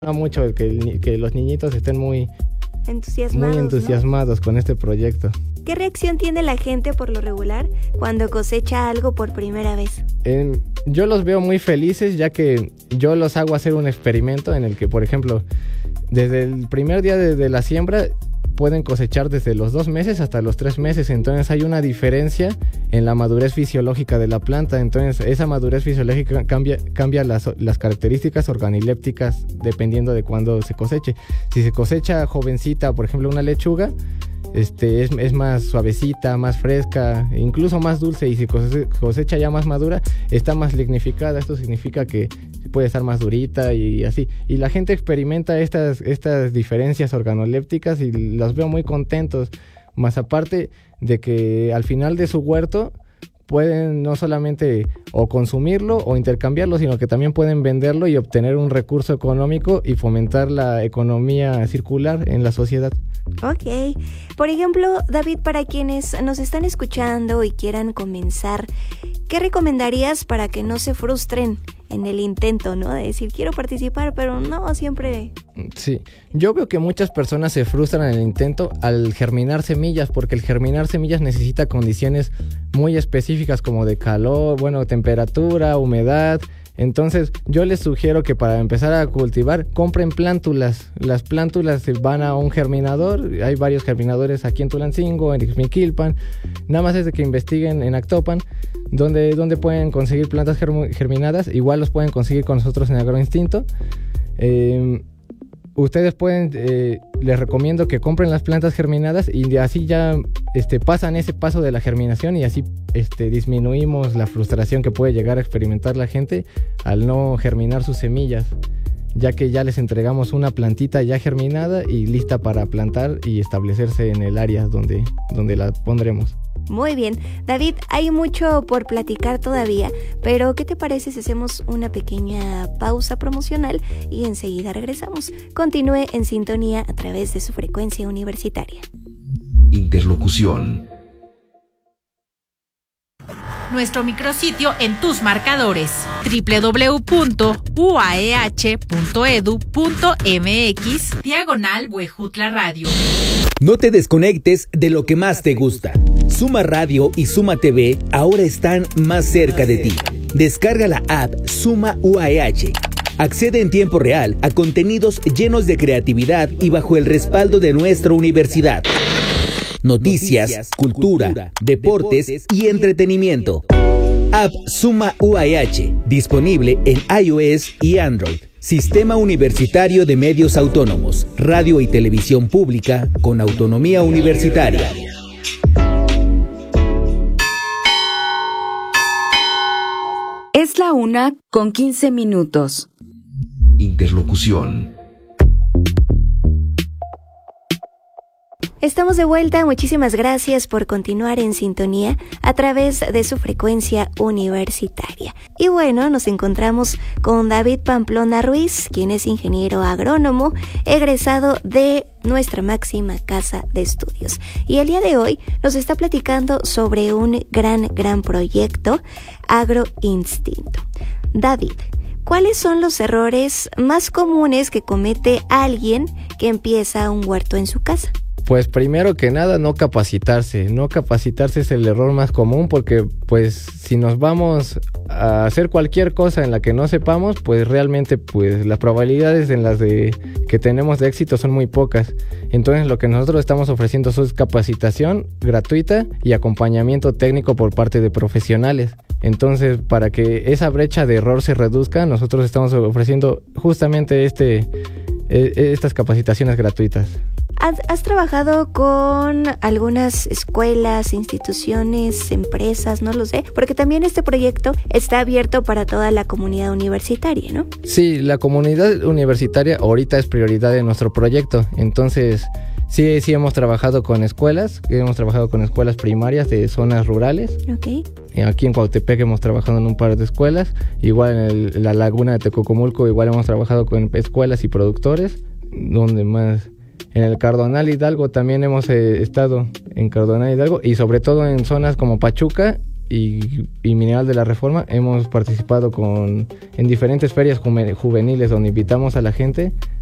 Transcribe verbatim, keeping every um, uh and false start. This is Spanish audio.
mucho que, que los niñitos estén muy entusiasmados, muy entusiasmados, ¿no?, con este proyecto. ¿Qué reacción tiene la gente por lo regular cuando cosecha algo por primera vez? Eh, yo los veo muy felices, ya que yo los hago hacer un experimento en el que, por ejemplo, desde el primer día de, de la siembra pueden cosechar desde los dos meses hasta los tres meses. Entonces hay una diferencia en la madurez fisiológica de la planta. Entonces esa madurez fisiológica cambia, cambia las, las características organolépticas dependiendo de cuándo se coseche. Si se cosecha jovencita, por ejemplo una lechuga, Este, es, es más suavecita, más fresca, incluso más dulce, y si cosecha ya más madura, está más lignificada. Esto significa que puede estar más durita y así. Y la gente experimenta estas, estas diferencias organolépticas y los veo muy contentos. Más aparte de que al final de su huerto pueden no solamente o consumirlo o intercambiarlo, sino que también pueden venderlo y obtener un recurso económico y fomentar la economía circular en la sociedad. Ok. Por ejemplo, David, para quienes nos están escuchando y quieran comenzar, ¿qué recomendarías para que no se frustren en el intento, ¿no? De decir, quiero participar, pero no siempre... Sí, yo veo que muchas personas se frustran en el intento al germinar semillas, porque el germinar semillas necesita condiciones muy específicas como de calor, bueno, temperatura, humedad. Entonces yo les sugiero que para empezar a cultivar compren plántulas. Las plántulas van a un germinador, hay varios germinadores aquí en Tulancingo, en Ixmiquilpan. Nada más es de que investiguen en Actopan donde, donde pueden conseguir plantas germ- germinadas. Igual los pueden conseguir con nosotros en Agroinstinto. Eh, ustedes pueden, eh, les recomiendo que compren las plantas germinadas y así ya este, pasan ese paso de la germinación y así este, disminuimos la frustración que puede llegar a experimentar la gente al no germinar sus semillas, ya que ya les entregamos una plantita ya germinada y lista para plantar y establecerse en el área donde, donde la pondremos. Muy bien, David, hay mucho por platicar todavía, pero ¿qué te parece si hacemos una pequeña pausa promocional y enseguida regresamos? Continúe en sintonía a través de su frecuencia universitaria. Interlocución. Nuestro micrositio en tus marcadores: doble u doble u doble u punto u a e hache punto e d u punto m x diagonal Huejutla Radio. No te desconectes de lo que más te gusta. Suma Radio y Suma T V ahora están más cerca de ti. Descarga la app Suma U A E H. Accede en tiempo real a contenidos llenos de creatividad y bajo el respaldo de nuestra universidad. Noticias, cultura, deportes y entretenimiento. App Suma U A E H, disponible en iOS y Android. Sistema Universitario de Medios Autónomos, radio y televisión pública con autonomía universitaria. Es la una con quince minutos. Interlocución. Estamos de vuelta, muchísimas gracias por continuar en sintonía a través de su frecuencia universitaria. Y bueno, nos encontramos con David Pamplona Ruiz, quien es ingeniero agrónomo, egresado de nuestra máxima casa de estudios. Y el día de hoy nos está platicando sobre un gran, gran proyecto, Agroinstinto. David, ¿cuáles son los errores más comunes que comete alguien que empieza un huerto en su casa? Pues primero que nada, no capacitarse. No capacitarse es el error más común porque pues si nos vamos a hacer cualquier cosa en la que no sepamos, pues realmente pues las probabilidades en las de que tenemos de éxito son muy pocas. Entonces lo que nosotros estamos ofreciendo es capacitación gratuita y acompañamiento técnico por parte de profesionales. Entonces, para que esa brecha de error se reduzca, nosotros estamos ofreciendo justamente este, estas capacitaciones gratuitas. ¿Has, has trabajado con algunas escuelas, instituciones, empresas, no lo sé? Porque también este proyecto está abierto para toda la comunidad universitaria, ¿no? Sí, la comunidad universitaria ahorita es prioridad de nuestro proyecto. Entonces, sí, sí hemos trabajado con escuelas, hemos trabajado con escuelas primarias de zonas rurales. Ok. Aquí en Cuautepec hemos trabajado en un par de escuelas. Igual en, el, en la laguna de Tecocomulco, igual hemos trabajado con escuelas y productores. Donde más... En el Cardonal Hidalgo también hemos eh, estado en Cardonal Hidalgo y sobre todo en zonas como Pachuca y, y Mineral de la Reforma hemos participado con, en diferentes ferias juveniles donde invitamos a la gente